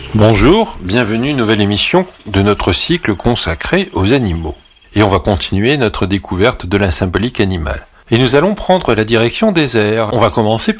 Bonjour, bienvenue, nouvelle émission de notre cycle consacré aux animaux. Et on va continuer notre découverte de la symbolique animale. Et nous allons prendre la direction des airs. On va commencer